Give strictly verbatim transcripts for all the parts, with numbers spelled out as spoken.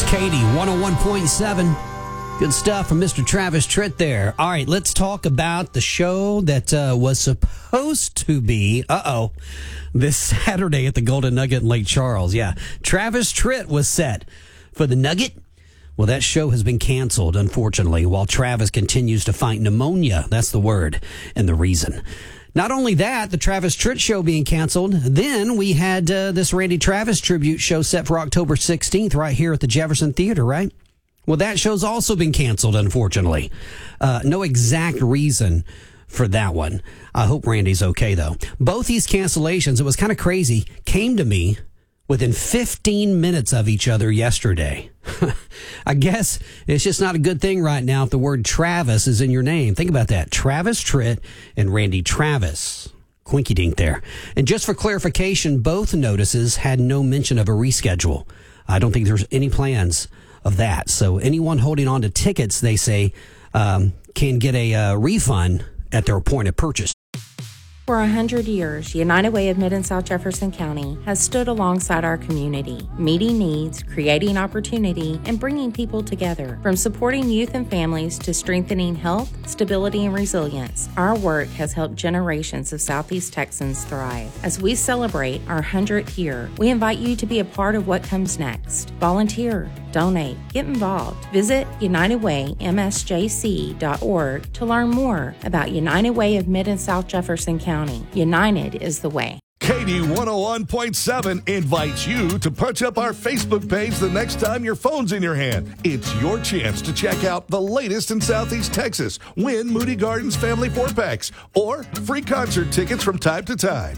Katie, one oh one point seven. Good stuff from Mister Travis Tritt there. All right, let's talk about the show that uh, was supposed to be, uh-oh, this Saturday at the Golden Nugget in Lake Charles. Yeah, Travis Tritt was set for the Nugget. Well, that show has been canceled, unfortunately, while Travis continues to fight pneumonia. That's the word and the reason. Not only that, the Travis Tritt show being canceled, then we had uh, this Randy Travis tribute show set for October sixteenth right here at the Jefferson Theater, right? Well, that show's also been canceled, unfortunately. Uh, no exact reason for that one. I hope Randy's okay, though. Both these cancellations, it was kind of crazy, came to me within fifteen minutes of each other yesterday. I guess it's just not a good thing right now if the word Travis is in your name. Think about that. Travis Tritt and Randy Travis. Quinky dink there. And just for clarification, both notices had no mention of a reschedule. I don't think there's any plans of that. So anyone holding on to tickets, they say, um, can get a uh, refund at their point of purchase. For a hundred years, United Way of Mid and South Jefferson County has stood alongside our community, meeting needs, creating opportunity, and bringing people together. From supporting youth and families to strengthening health, stability, and resilience, our work has helped generations of Southeast Texans thrive. As we celebrate our hundredth year, we invite you to be a part of what comes next. Volunteer, donate, get involved. Visit united way m s j c dot org to learn more about United Way of Mid and South Jefferson County. United is the way. Katie one oh one point seven invites you to punch up our Facebook page the next time your phone's in your hand. It's your chance to check out the latest in Southeast Texas, win Moody Gardens Family four packs, or free concert tickets from time to time.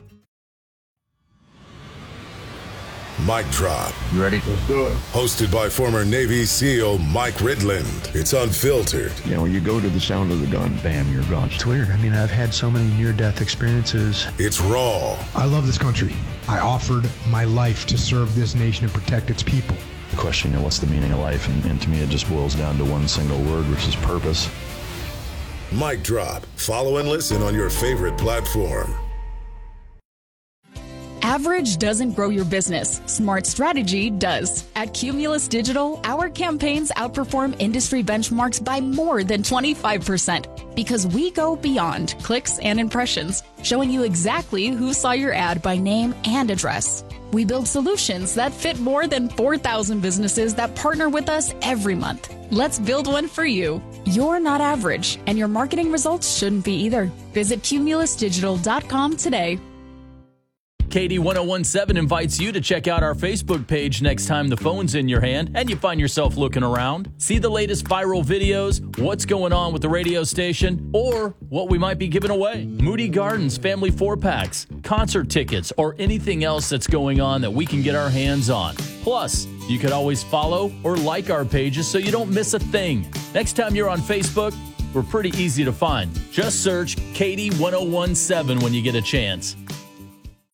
Mic Drop. You ready? Let's do it. Hosted by former Navy SEAL Mike Ridland. It's unfiltered. You know, when you go to the sound of the gun, bam, you're gone. It's weird. I mean, I've had so many near-death experiences. It's raw. I love this country. I offered my life to serve this nation and protect its people. The question, you know, what's the meaning of life? And, and to me, it just boils down to one single word, which is purpose. Mic Drop. Follow and listen on your favorite platform. Average doesn't grow your business. Smart strategy does. At Cumulus Digital, our campaigns outperform industry benchmarks by more than twenty-five percent because we go beyond clicks and impressions, showing you exactly who saw your ad by name and address. We build solutions that fit more than four thousand businesses that partner with us every month. Let's build one for you. You're not average, and your marketing results shouldn't be either. Visit cumulus digital dot com today. Katie one oh one point seven invites you to check out our Facebook page next time the phone's in your hand and you find yourself looking around. See the latest viral videos, what's going on with the radio station, or what we might be giving away. Moody Gardens Family four packs, concert tickets, or anything else that's going on that we can get our hands on. Plus, you could always follow or like our pages so you don't miss a thing. Next time you're on Facebook, we're pretty easy to find. Just search Katie one oh one point seven when you get a chance.